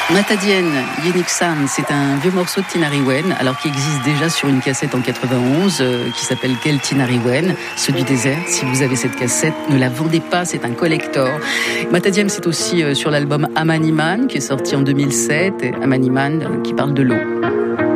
Matadienne, Yeniksan, c'est un vieux morceau de Tinariwen, alors qui existe déjà sur une cassette en 91 qui s'appelle Quel Tinariwen, ceux du désert. Si vous avez cette cassette, ne la vendez pas, c'est un collector. Matadienne, c'est aussi sur l'album Amaniman qui est sorti en 2007, et Amaniman qui parle de l'eau.